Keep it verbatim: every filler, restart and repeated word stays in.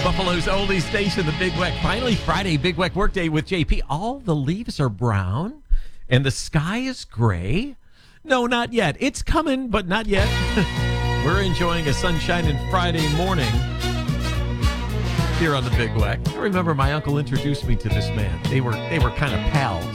Buffalo's oldie station, the Big Weck. Finally, Friday, Big Weck Workday with J P. All the leaves are brown and the sky is gray. No, not yet. It's coming, but not yet. We're enjoying a sunshiny Friday morning here on the Big Weck. I remember my uncle introduced me to this man. They were they were kind of pals.